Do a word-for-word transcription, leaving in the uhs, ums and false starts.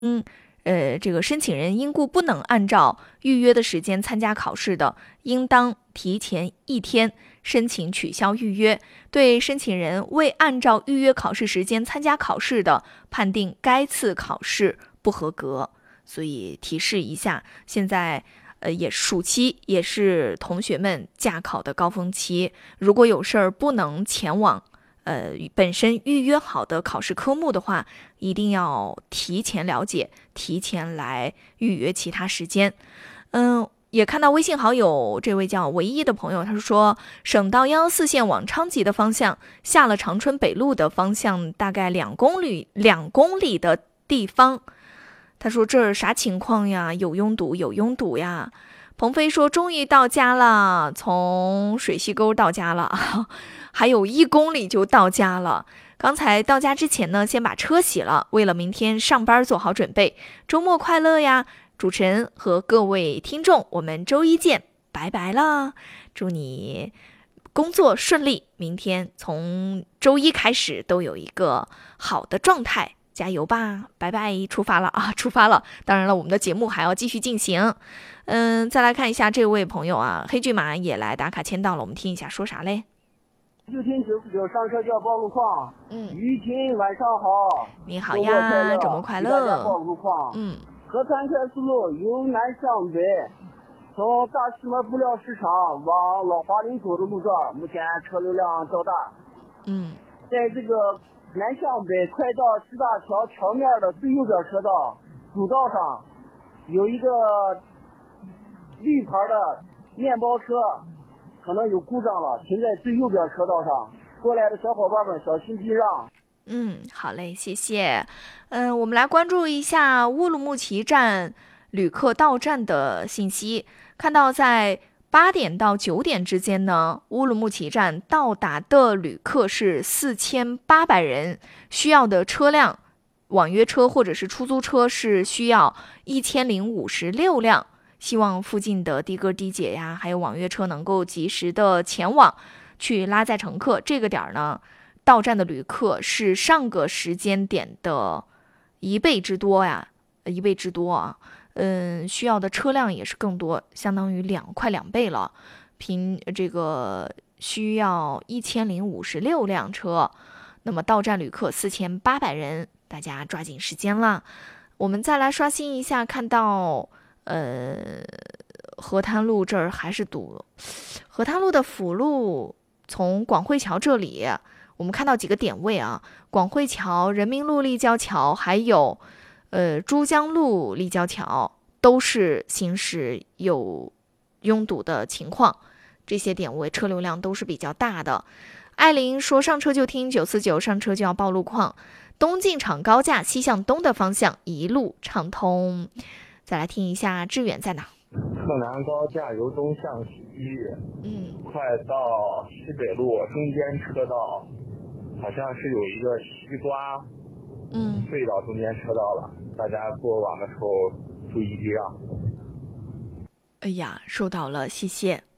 嗯，呃，这个申请人因故不能按照预约的时间参加考试的，应当提前一天申请取消预约。对申请人未按照预约考试时间参加考试的，判定该次考试不合格。所以提示一下，现在呃也暑期，也是同学们驾考的高峰期，如果有事儿不能前往呃，本身预约好的考试科目的话，一定要提前了解，提前来预约其他时间。嗯，也看到微信好友这位叫唯一的朋友，他说省道幺幺四线往昌吉的方向，下了长春北路的方向，大概两公里两公里的地方。他说这儿啥情况呀？有拥堵，有拥堵呀。鹏飞说终于到家了，从水溪沟到家了，还有一公里就到家了。刚才到家之前呢，先把车洗了，为了明天上班做好准备。周末快乐呀！主持人和各位听众，我们周一见，拜拜啦！祝你工作顺利，明天从周一开始都有一个好的状态。加油吧，拜拜，出发了啊，出发了。当然了，我们的节目还要继续进行。嗯，再来看一下这位朋友啊，黑骏马也来打卡签到了，我们听一下说啥嘞？ 就听九九上车叫报路况。嗯，于晴晚上好。 你好呀，周末快乐。 报路况。 嗯， 河滩快速路由南向北，从大石门布料市场往老华林走的路段，目前车流量较大。 嗯， 在这个南向北快到师大桥桥面的最右边车道主道上，有一个绿牌的面包车可能有故障了，停在最右边车道上，过来的小伙伴们小心避让。 嗯，好嘞，谢谢。嗯，我们来关注一下乌鲁木齐站旅客到站的信息。看到在八点到九点之间呢，乌鲁木齐站到达的旅客是四千八百人，需要的车辆，网约车或者是出租车是需要一千零五十六辆。希望附近的的哥的姐呀，还有网约车能够及时的前往去拉载乘客。这个点呢，到站的旅客是上个时间点的一倍之多呀，一倍之多啊。嗯，需要的车辆也是更多，相当于两快两倍了。平这个需要一千零五十六辆车，那么到站旅客四千八百人，大家抓紧时间啦。我们再来刷新一下，看到。呃，河滩路这儿还是堵，河滩路的辅路从广汇桥这里，我们看到几个点位啊，广汇桥、人民路立交桥，还有呃珠江路立交桥，都是行驶有拥堵的情况，这些点位车流量都是比较大的。艾琳说上车就听九四九，上车就要报路况，东进场高架西向东的方向一路畅通。再来听一下致远在哪？ 河南高架由东向西， 嗯， 快到西北路中间车道，好像是有一个西瓜， 嗯， 隧道中间车道了，大家过往的时候注意避让。 哎呀，收到了，谢谢。